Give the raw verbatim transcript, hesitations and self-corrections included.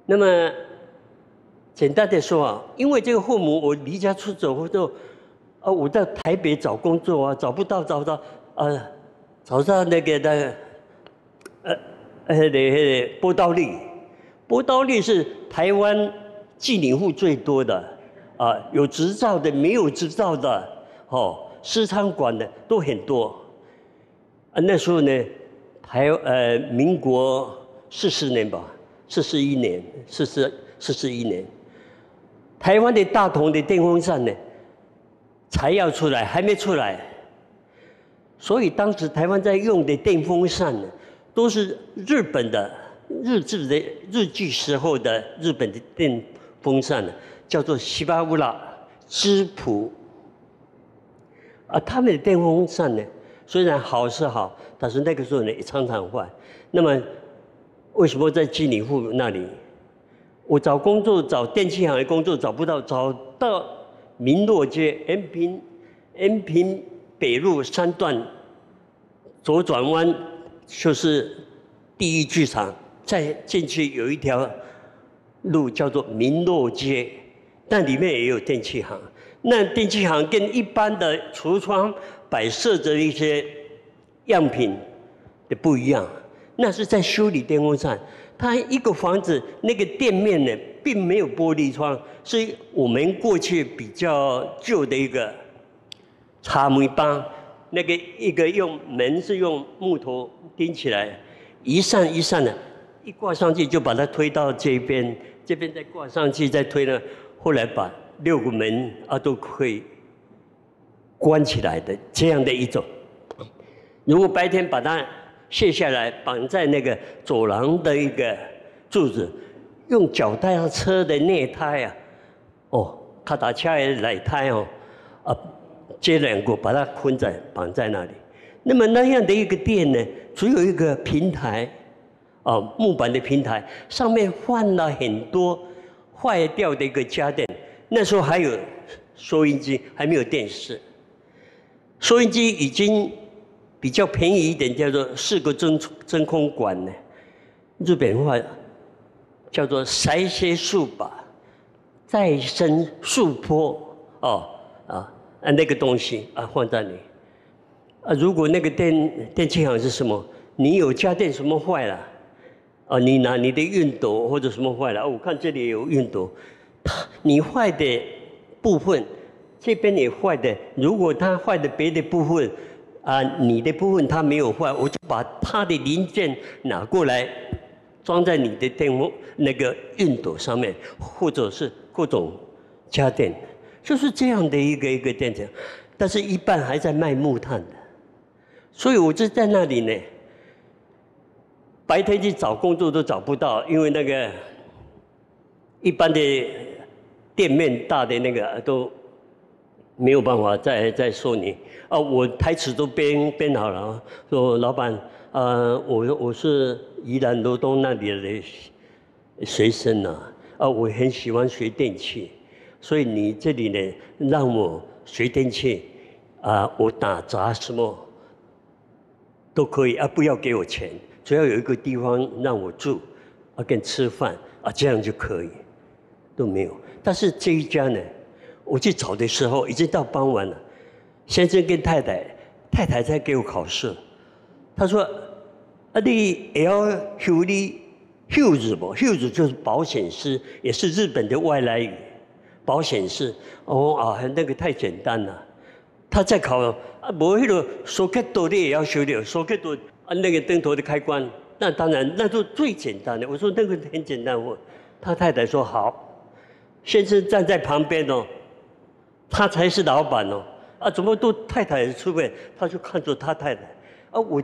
那么简单的说啊，因为这个父母我离家出走之后，啊，我到台北找工作啊，找不到，找不到，啊，找到那个的，呃，呃，那个波道利，波道利是台湾妓女户最多的，啊，有执照的，没有执照的，哦，私娼馆的都很多。啊，那时候呢，台呃民国四十年吧，四十一年，四十四十一年，台湾的大同的电风扇呢，才要出来，还没出来。所以当时台湾在用的电风扇呢，都是日本的日治的日据时候的日本的电风扇呢，叫做西巴乌拉芝普。啊，他们的电风扇呢，虽然好是好，但是那个时候呢也常常坏。那么为什么在妓女户那里？我找工作，找电器行的工作找不到，找到民乐街延平延平北路三段左转弯，就是第一剧场，再进去有一条路叫做民乐街，但里面也有电器行。那电器行跟一般的橱窗摆设着一些样品的不一样，那是在修理电风扇。它一个房子那个店面呢，并没有玻璃窗，是我们过去比较旧的一个茶门帮，那个一个用门是用木头钉起来，一扇一扇的，一挂上去就把它推到这边，这边再挂上去再推呢，后来把六个门啊都可以关起来的这样的一种。如果白天把它卸下来，绑在那个走廊的一个柱子，用脚踏车的内胎啊，哦，卡达车的内胎哦，啊，接两个把它捆在绑在那里。那么那样的一个店呢，只有一个平台，啊，木板的平台，上面放了很多坏掉的一个家电。那时候还有收音机，还没有电视。收音机已经比较便宜一点，叫做四个真真空管呢，日本话叫做塞些束吧，再生束波哦啊啊那个东西啊放在里啊，如果那个电电器行是什么，你有家电什么坏了啊，你拿你的熨斗或者什么坏了，哦、我看这里有熨斗，它你坏的部分，这边也坏的，如果它坏的别的部分。啊，你的部分它没有坏，我就把它的零件拿过来，装在你的电风那个熨斗上面，或者是各种家电，就是这样的一个一个店家。但是，一半还在卖木炭的，所以我就在那里呢。白天去找工作都找不到，因为那个一般的店面大的那个都没有办法再再收你。啊，我台词都编编好了，说老板，呃，我我是宜兰罗东那里的学生啊，啊，我很喜欢学电器，所以你这里呢让我学电器，啊，我打杂什么都可以啊，不要给我钱，只要有一个地方让我住，啊，跟吃饭啊，这样就可以，都没有。但是这一家呢，我去找的时候已经到傍晚了。先生跟太太，太太在给我考试，他说：“啊，你也要修理修子不？修子就是保险师，也是日本的外来语，保险师。哦啊，那个太简单了。他在考啊，无那个手克多你也要修理，手克多啊那个灯头的开关，那当然那就最简单的。我说那个很简单，我他太太说好，先生站在旁边哦，他才是老板哦。”啊，怎么都太太出面，他就看着他太太，啊，我